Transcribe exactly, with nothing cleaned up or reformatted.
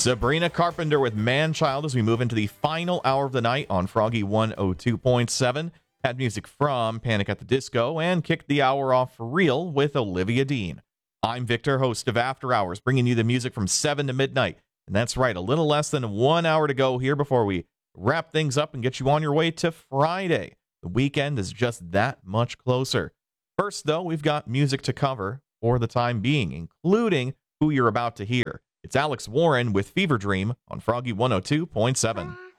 Sabrina Carpenter with Man-Child as we move into the final hour of the night on Froggy one oh two point seven. Had music from Panic at the Disco and kicked the hour off for real with Olivia Dean. I'm Victor, host of After Hours, bringing you the music from seven to midnight. And that's right, a little less than one hour to go here before we wrap things up and get you on your way to Friday. The weekend is just that much closer. First, though, we've got music to cover for the time being, including who you're about to hear. It's Alex Warren with Fever Dream on Froggy one oh two point seven.